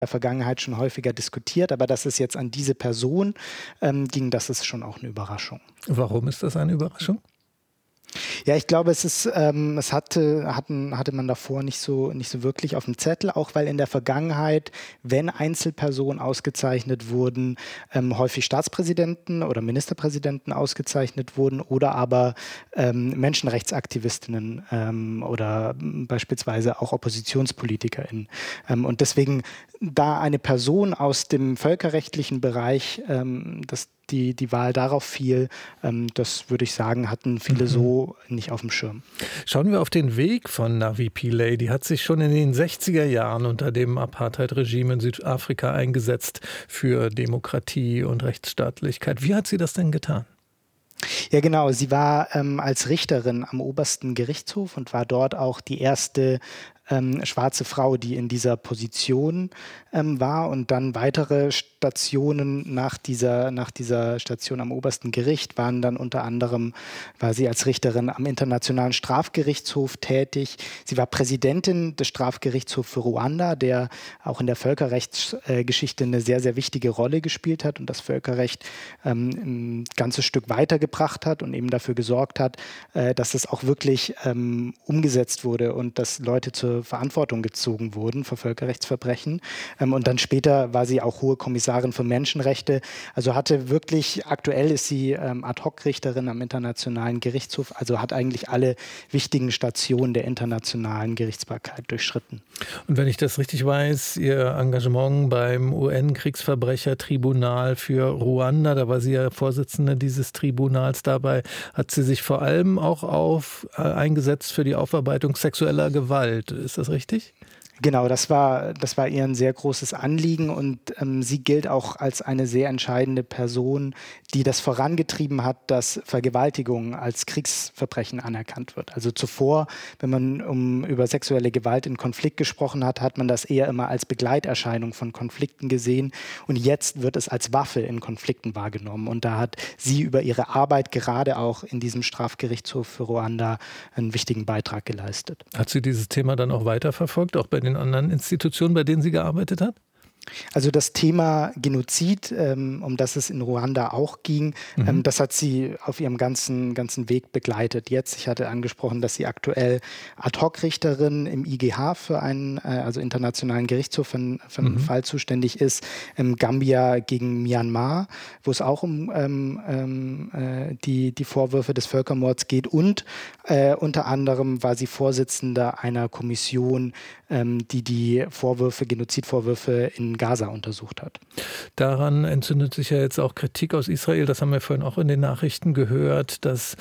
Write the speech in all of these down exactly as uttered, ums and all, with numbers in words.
der Vergangenheit schon häufiger diskutiert, aber dass es jetzt an diese Person ähm, ging, das ist schon auch eine Überraschung. Warum ist das eine Überraschung? Ja, ich glaube, es ist, ähm, es hatte, hatten, hatte man davor nicht so, nicht so wirklich auf dem Zettel, auch weil in der Vergangenheit, wenn Einzelpersonen ausgezeichnet wurden, ähm, häufig Staatspräsidenten oder Ministerpräsidenten ausgezeichnet wurden oder aber ähm, Menschenrechtsaktivistinnen ähm, oder beispielsweise auch OppositionspolitikerInnen. Ähm, und deswegen, da eine Person aus dem völkerrechtlichen Bereich, ähm, das Die, die Wahl darauf fiel, ähm, das würde ich sagen, hatten viele Mhm. so nicht auf dem Schirm. Schauen wir auf den Weg von Navi Pillay. Die hat sich schon in den sechziger Jahren unter dem Apartheid-Regime in Südafrika eingesetzt für Demokratie und Rechtsstaatlichkeit. Wie hat sie das denn getan? Ja, genau. Sie war ähm, als Richterin am obersten Gerichtshof und war dort auch die erste ähm, schwarze Frau, die in dieser Position ähm, war, und dann weitere Stationen nach dieser, nach dieser Station am obersten Gericht waren dann unter anderem, war sie als Richterin am Internationalen Strafgerichtshof tätig. Sie war Präsidentin des Strafgerichtshofs für Ruanda, der auch in der Völkerrechtsgeschichte eine sehr, sehr wichtige Rolle gespielt hat und das Völkerrecht ähm, ein ganzes Stück weitergebracht hat und eben dafür gesorgt hat, äh, dass es auch wirklich ähm, umgesetzt wurde und dass Leute zur Verantwortung gezogen wurden für Völkerrechtsverbrechen. Ähm, und dann später war sie auch Hohe Kommissarin für Menschenrechte. Also hatte wirklich, aktuell ist sie ähm, Ad-hoc-Richterin am Internationalen Gerichtshof, also hat eigentlich alle wichtigen Stationen der internationalen Gerichtsbarkeit durchschritten. Und wenn ich das richtig weiß, Ihr Engagement beim U N-Kriegsverbrechertribunal für Ruanda, da war sie ja Vorsitzende dieses Tribunals, dabei hat sie sich vor allem auch auf, äh, eingesetzt für die Aufarbeitung sexueller Gewalt. Ist das richtig? Genau, das war, das war ihr ein sehr großes Anliegen und ähm, sie gilt auch als eine sehr entscheidende Person, die das vorangetrieben hat, dass Vergewaltigung als Kriegsverbrechen anerkannt wird. Also zuvor, wenn man um, über sexuelle Gewalt in Konflikt gesprochen hat, hat man das eher immer als Begleiterscheinung von Konflikten gesehen und jetzt wird es als Waffe in Konflikten wahrgenommen. Und da hat sie über ihre Arbeit gerade auch in diesem Strafgerichtshof für Ruanda einen wichtigen Beitrag geleistet. Hat sie dieses Thema dann auch weiterverfolgt, auch bei den anderen Institutionen, bei denen sie gearbeitet hat? Also das Thema Genozid, ähm, um das es in Ruanda auch ging, Mhm. ähm, das hat sie auf ihrem ganzen, ganzen Weg begleitet. Jetzt, ich hatte angesprochen, dass sie aktuell Ad-hoc-Richterin im I G H für einen, äh, also Internationalen Gerichtshof für, einen- für einen Mhm. Fall zuständig ist, im Gambia gegen Myanmar, wo es auch um ähm, ähm, äh, die, die Vorwürfe des Völkermords geht. Und äh, unter anderem war sie Vorsitzende einer Kommission, ähm, die die Vorwürfe, Genozidvorwürfe in Gaza untersucht hat. Daran entzündet sich ja jetzt auch Kritik aus Israel. Das haben wir vorhin auch in den Nachrichten gehört, dass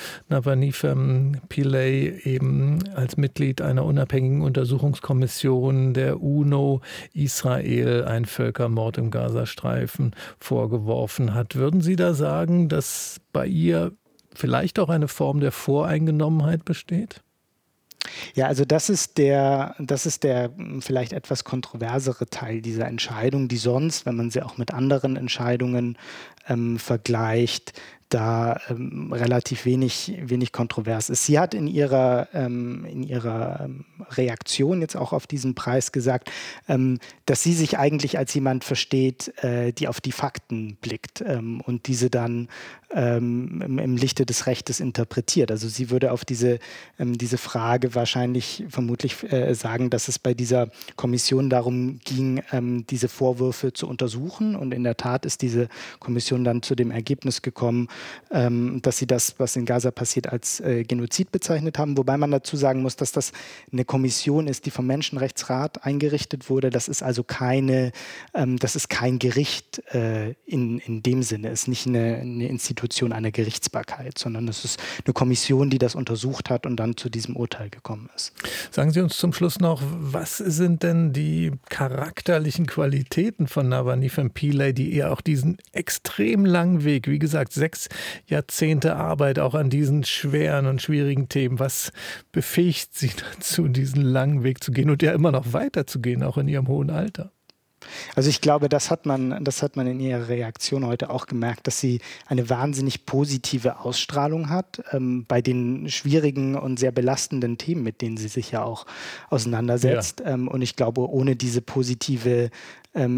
Navi Pillay eben als Mitglied einer unabhängigen Untersuchungskommission der UNO Israel einen Völkermord im Gazastreifen vorgeworfen hat. Würden Sie da sagen, dass bei ihr vielleicht auch eine Form der Voreingenommenheit besteht? Ja, also das ist der, das ist der mh, vielleicht etwas kontroversere Teil dieser Entscheidung, die sonst, wenn man sie auch mit anderen Entscheidungen ähm, vergleicht, da ähm, relativ wenig, wenig kontrovers ist. Sie hat in ihrer, ähm, in ihrer ähm, Reaktion jetzt auch auf diesen Preis gesagt, ähm, dass sie sich eigentlich als jemand versteht, äh, die auf die Fakten blickt ähm, und diese dann ähm, im, im Lichte des Rechtes interpretiert. Also sie würde auf diese, ähm, diese Frage wahrscheinlich vermutlich äh, sagen, dass es bei dieser Kommission darum ging, ähm, diese Vorwürfe zu untersuchen. Und in der Tat ist diese Kommission dann zu dem Ergebnis gekommen, ähm, dass sie das, was in Gaza passiert, als äh, Genozid bezeichnet haben. Wobei man dazu sagen muss, dass das eine Kommission ist, die vom Menschenrechtsrat eingerichtet wurde. Das ist also keine, ähm, das ist kein Gericht äh, in, in dem Sinne. Es ist nicht eine, eine Institution einer Gerichtsbarkeit, sondern es ist eine Kommission, die das untersucht hat und dann zu diesem Urteil gekommen ist. Sagen Sie uns zum Schluss noch, was sind denn die charakterlichen Qualitäten von Navi Pillay, die ihr auch diesen extrem langen Weg, wie gesagt, sechs Jahrzehnte Arbeit auch an diesen schweren und schwierigen Themen, was befähigt sie dazu, diesen langen Weg zu gehen und ja immer noch weiterzugehen, auch in ihrem hohen Alter? Also ich glaube, das hat man, das hat man in ihrer Reaktion heute auch gemerkt, dass sie eine wahnsinnig positive Ausstrahlung hat ähm, bei den schwierigen und sehr belastenden Themen, mit denen sie sich ja auch auseinandersetzt. Ja. Ähm, und ich glaube, ohne diese positive ähm,